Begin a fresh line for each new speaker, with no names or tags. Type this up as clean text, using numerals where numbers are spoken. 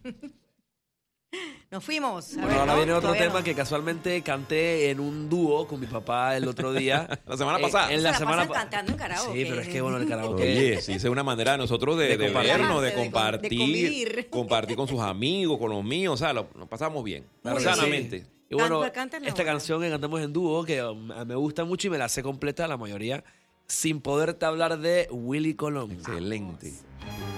Nos fuimos.
Bueno, ahora viene otro tema que casualmente canté en un dúo con mi papá el otro día.
La semana pasada.
En la semana pasada.
Cantando en karaoke.
Sí, pero es que bueno, el karaoke.
Oye, sí, esa es una manera de nosotros de vernos, de compartir,
de convivir.
compartir con sus amigos, con los míos, o sea, nos pasamos bien,
Claro que
sanamente.
sí. Y bueno,
Cántala
esta
ahora.
canción que cantamos en dúo, que me gusta mucho y me la sé completa, la mayoría, Sin Poderte Hablar, de Willy Colón.
Excelente.